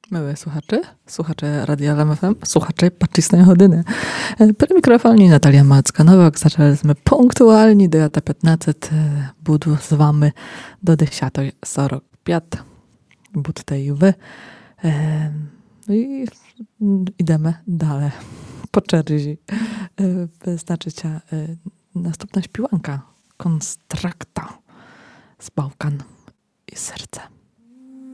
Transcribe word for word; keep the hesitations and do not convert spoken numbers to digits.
Miłe słuchacze, słuchacze Radia L M F M, słuchacze Paczysnej Chodyny. Pri mikrofonie Natalia Macka-Nowak. Zaczęliśmy punktualnie do jata piętnaście. Budu z wami do dziesiątej czterdzieści pięć. Bud tej wy. I idziemy dalej. Po czerzi. Znaczy cię następna śpiwanka. Konstrakta z Bałkan i serce.